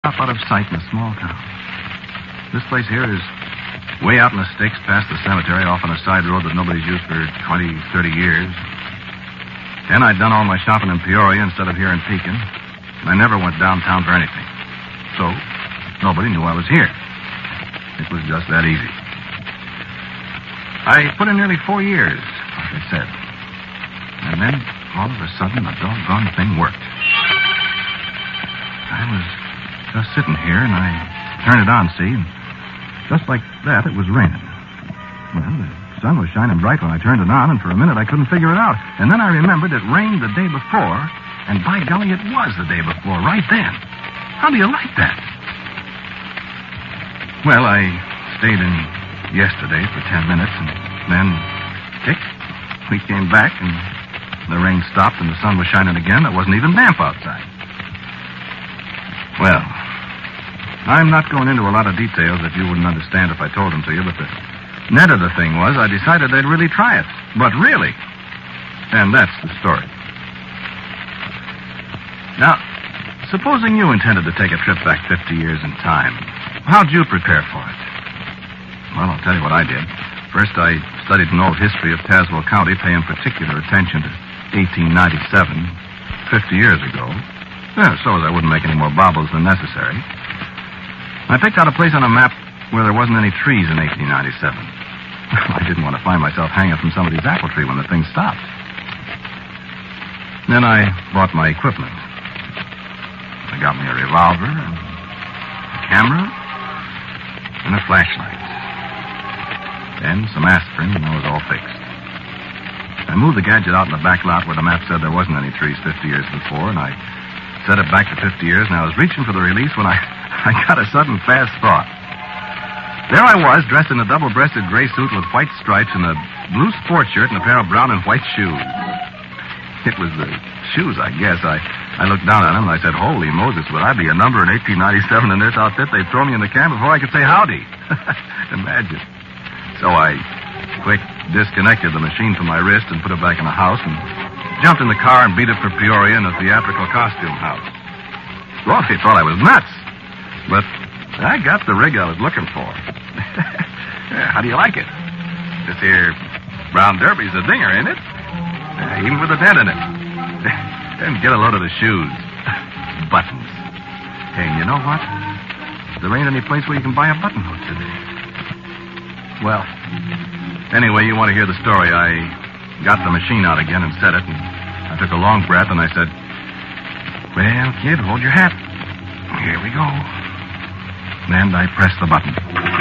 Up out of sight in a small town. This place here is way out in the sticks past the cemetery, off on a side road that nobody's used for 20, 30 years. Then I'd done all my shopping in Peoria instead of here in Pekin, and I never went downtown for anything. So, nobody knew I was here. It was just that easy. I put in nearly 4 years, like I said. And then, all of a sudden, the doggone thing worked. I was just sitting here, and I turned it on, see? And just like that, it was raining. Well, the sun was shining bright when I turned it on, and for a minute I couldn't figure it out. And then I remembered it rained the day before, and by golly, it was the day before, right then. How do you like that? Well, I stayed in yesterday for 10 minutes, and then, tick, we came back, and the rain stopped, and the sun was shining again. It wasn't even damp outside. Well, I'm not going into a lot of details that you wouldn't understand if I told them to you, but the net of the thing was I decided I'd really try it. But really. And that's the story. Now, supposing you intended to take a trip back 50 years in time, how'd you prepare for it? Well, I'll tell you what I did. First, I studied an old history of Tazewell County, paying particular attention to 1897, 50 years ago. So as I wouldn't make any more bobbles than necessary. I picked out a place on a map where there wasn't any trees in 1897. I didn't want to find myself hanging from somebody's apple tree when the thing stopped. Then I bought my equipment. I got me a revolver, and a camera, and a flashlight. Then some aspirin, and I was all fixed. I moved the gadget out in the back lot where the map said there wasn't any trees 50 years before, and I set it back to 50 years, and I was reaching for the release when I got a sudden fast thought. There I was, dressed in a double-breasted gray suit with white stripes and a blue sports shirt and a pair of brown and white shoes. It was the shoes, I guess. I looked down at them, and I said, holy Moses, would I be a number in 1897 in this outfit? They'd throw me in the can before I could say howdy. Imagine. So I quick disconnected the machine from my wrist and put it back in the house and jumped in the car and beat it for Peoria in a theatrical costume house. Well, they thought I was nuts. But I got the rig I was looking for. Yeah, how do you like it? This here brown derby's a dinger, ain't it? Even with a dent in it. And get a load of the shoes. Buttons. Hey, you know what? There ain't any place where you can buy a button hook today. Well, anyway, you want to hear the story. I got the machine out again and set it, and I took a long breath, and I said, well, kid, hold your hat. Here we go. And I pressed the button.